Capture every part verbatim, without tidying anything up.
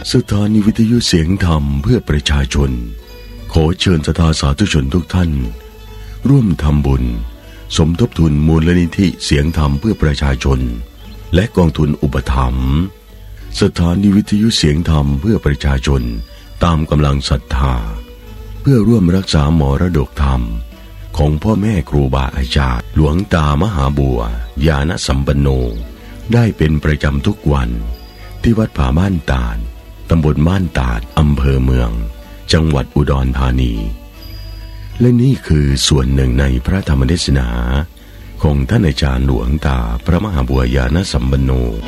สถานีวิทยุเสียงธรรมเพื่อประชาชนขอเชิญศรัทธาสาธุชนทุกท่านร่วมทำบุญสมทบทุนมูลนิธิเสียงธรรมเพื่อประชาชนและกองทุนอุปถัมภ์สถานีวิทยุเสียงธรรมเพื่อประชาชนตามกำลังศรัทธาเพื่อร่วมรักษามรดกธรรมของพ่อแม่ครูบาอาจารย์หลวงตามหาบัวญาณสัมปันโนได้เป็นประจำทุกวันที่วัดผาบ้านตาดตำบลบ้านตาดอำเภอเมืองจังหวัดอุดรธานีและนี่คือส่วนหนึ่งในพระธรรมเทศนาของท่านอาจารย์หลวงตาพระมหาบัวญาณสัมปันโน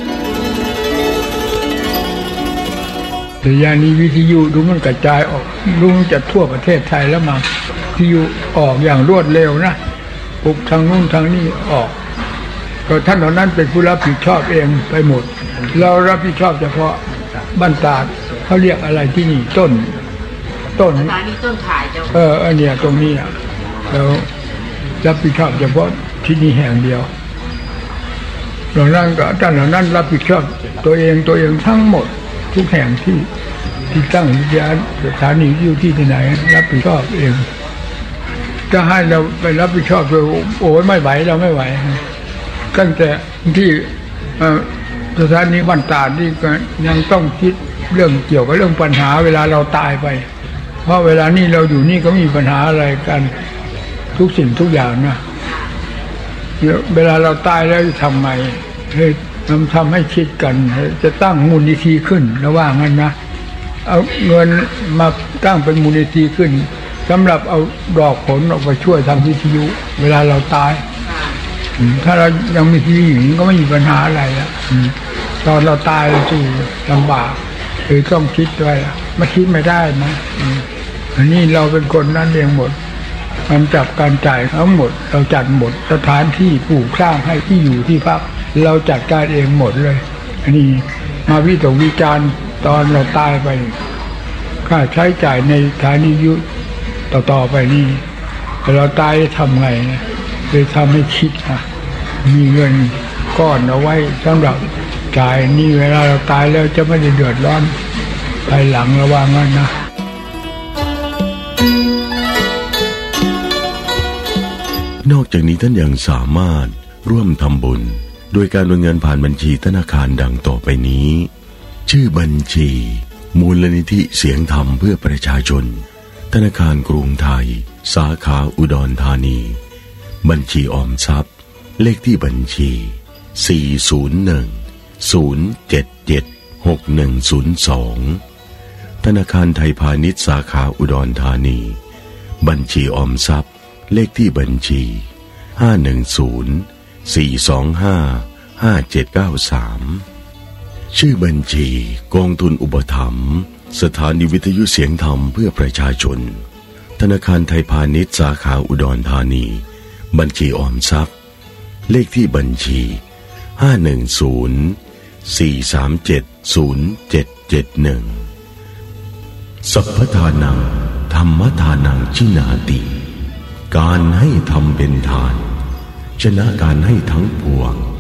แต่ยานี้วิทยุดูมันกระจายออกรู้จะทั่วประเทศไทยแล้วมาวิทยุออกอย่างรวดเร็วนะปุ๊บทางนู้นทางนี้ออกก็ท่านเหล่านั้นเป็นผู้รับผิดชอบเองไปหมดเรารับผิดชอบเฉพาะบ้านตาดเขาเรียกอะไรที่นี่ต้นต้นสถานีต้นข่ายเจ้าเอออันเนี้ยตรงนี้อ่ะแล้วรับผิดชอบเฉพาะที่นี่แห่งเดียวเหล่านั้นก็ท่านเหล่านั้นรับผิดชอบตัวเองตัวเองทั้งหมดทุกแห่งที่ที่ตั้งวิทยาสถานีอยู่ที่ไหนรับผิดชอบเองจะให้เราไปรับผิดชอบโดยโอ้ยไม่ไหวเราไม่ไหวตั้งแต่ที่สถานีบ้านตาดนี่ก็ยังต้องคิดเรื่องเกี่ยวกับเรื่องปัญหาเวลาเราตายไปเพราะเวลานี้เราอยู่นี่ก็มีปัญหาอะไรกันทุกสิ่งทุกอย่างนะเวลาเราตายแล้วจะทำไงให้ทำทำให้คิดกันจะตั้งมูลนิธิขึ้นระหว่างนั้นนะเอาเงินมาตั้งเป็นมูลนิธิขึ้นสำหรับเอาดอกผลออกไปช่วยทำวิทยุเวลาเราตายถ้าเรายังมีที่อยู่ก็ไม่มีปัญหาอะไรแล้วตอนเราตายเราจะลำบากคือต้องคิดด้วยไม่คิดไม่ได้นะอันนี้เราเป็นคนนั่นเองหมดมันจับการจ่ายทั้งหมดเราจัดหมดสถานที่ปลูกสร้างให้ที่อยู่ที่พักเราจัดการเองหมดเลยอันนี้มาวิตกวิจารณ์ตอนเราตายไปค่าใช้จ่ายในสถานียุต่อๆไปนี่เราตายทำไงนะเลยทำให้คิดนะมีเงินก้อนเอาไว้สำหรับจ่ายนี่เวลาเราตายแล้วจะไม่ได้เดือดร้อนภายหลังระวังงั้นนะนอกจากนี้ท่านยังสามารถร่วมทำบุญโดยการโอนเงินผ่านบัญชีธนาคารดังต่อไปนี้ชื่อบัญชีมูลนิธิเสียงธรรมเพื่อประชาชนธนาคารกรุงไทยสาขาอุดรธานีบัญชีออมทรัพย์เลขที่บัญชีสี่ ศูนย์ หนึ่ง ศูนย์ เจ็ด เจ็ด หก หนึ่ง ศูนย์ สองธนาคารไทยพาณิชย์สาขาอุดรธานีบัญชีออมทรัพย์เลขที่บัญชีห้า หนึ่ง ศูนย์ สี่ สอง ห้า ห้า เจ็ด เก้า สามชื่อบัญชีกองทุนอุปถัมภ์สถานีวิทยุเสียงธรรมเพื่อประชาชนธนาคารไทยพาณิชย์สาขาอุดรธานีบัญชีออมทรัพย์เลขที่บัญชีห้า หนึ่ง ศูนย์ สี่ สาม เจ็ด ศูนย์ เจ็ด เจ็ด หนึ่งสัพพทานังธรรมทานังชินาติการให้ทำเป็นทานชนะการให้ทั้งปวง